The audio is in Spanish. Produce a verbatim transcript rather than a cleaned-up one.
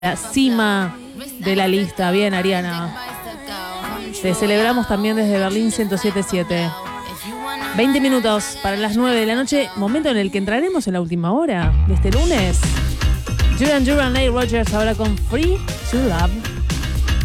la cima de la lista. Bien, Ariana. Te celebramos también desde Berlín ciento siete punto siete. veinte minutos para las nueve de la noche, momento en el que entraremos en la última hora de este lunes. Duran Duran, Nate Rogers ahora con Free to Love.